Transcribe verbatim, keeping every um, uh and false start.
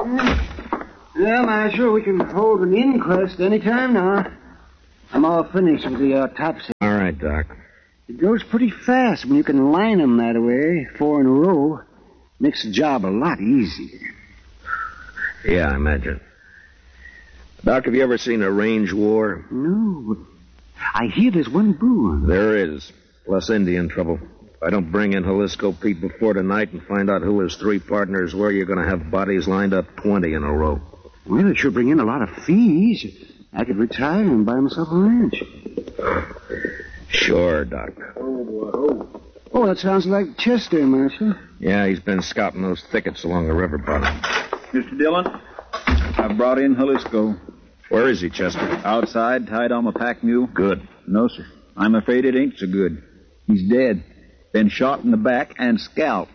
Yeah, Marshal, we can hold an inquest any time now. I'm all finished with the autopsy. All right, Doc. It goes pretty fast when you can line them that way, four in a row. Makes the job a lot easier. Yeah, I imagine. Doc, have you ever seen a range war? No, but I hear there's one brewing. There is, plus Indian trouble. If I don't bring in Jalisco Pete before tonight and find out who his three partners were, you're going to have bodies lined up twenty in a row. Well, it should bring in a lot of fees. I could retire and buy myself a ranch. Sure, Doc. Oh, oh, that sounds like Chester, Marshal. Yeah, he's been scouting those thickets along the river bottom. Mister Dillon, I've brought in Jalisco. Where is he, Chester? Outside, tied on a pack mule. Good. No, sir. I'm afraid it ain't so good. He's dead. Been shot in the back and scalped.